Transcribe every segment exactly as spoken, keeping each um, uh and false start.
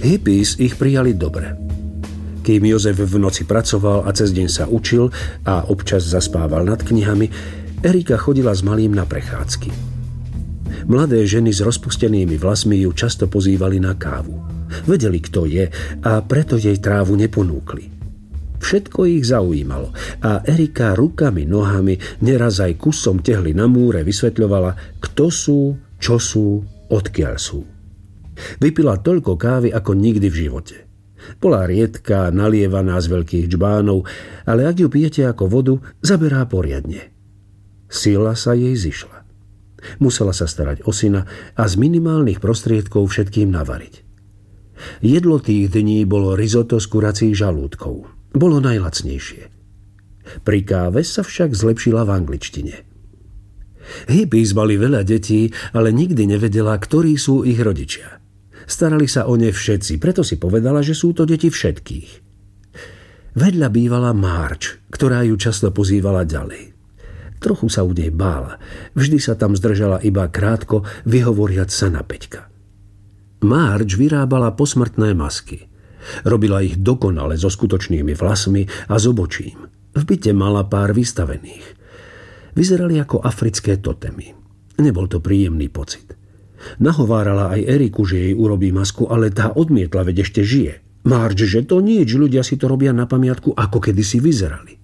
Hippies ich prijali dobre. Kým Jozef v noci pracoval a cez deň sa učil a občas zaspával nad knihami, Erika chodila s malým na prechádzky. Mladé ženy s rozpustenými vlasmi ju často pozývali na kávu. Vedeli, kto je, a preto jej trávu neponúkli. Všetko ich zaujímalo a Erika rukami, nohami, neraz aj kusom tehly na múre vysvetľovala, kto sú, čo sú, odkiaľ sú. Vypila toľko kávy ako nikdy v živote. Bola riedka, nalievaná z veľkých džbánov, ale ak ju pijete ako vodu, zaberá poriadne. Sila sa jej zišla. Musela sa starať o syna a z minimálnych prostriedkov všetkým navariť. Jedlo tých dní bolo risotto z kuracích žalúdkov. Bolo najlacnejšie. Pri káve sa však zlepšila v angličtine. Hippies mali veľa detí, ale nikdy nevedela, ktorí sú ich rodičia. Starali sa o ne všetci, preto si povedala, že sú to deti všetkých. Vedľa bývala Marge, ktorá ju často pozývala ďalej. Trochu sa u nej bála. Vždy sa tam zdržala iba krátko, vyhovoriac sa na Peťka. Marge vyrábala posmrtné masky. Robila ich dokonale so skutočnými vlasmi a s obočím. V byte mala pár vystavených. Vyzerali ako africké totemy. Nebol to príjemný pocit. Nahovárala aj Eriku, že jej urobí masku, ale tá odmietla, veď ešte žije. Marge, že to nie, že ľudia si to robia na pamiatku, ako kedysi vyzerali.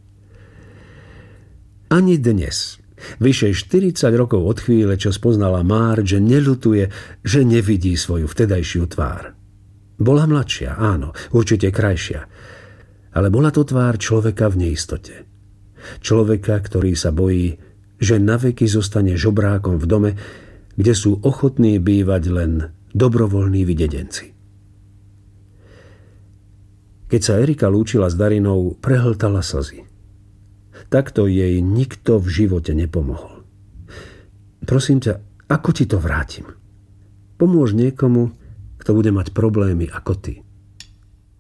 Ani dnes, vyše štyridsať rokov od chvíle, čo spoznala Marge, neľutuje, že nevidí svoju vtedajšiu tvár. Bola mladšia, áno, určite krajšia, ale bola to tvár človeka v neistote. Človeka, ktorý sa bojí, že naveky zostane žobrákom v dome, kde sú ochotní bývať len dobrovoľní videdenci. Keď sa Erika lúčila s Darinou, prehltala slzy. Takto jej nikto v živote nepomohol. Prosím ťa, ako ti to vrátim? Pomôž niekomu, kto bude mať problémy ako ty.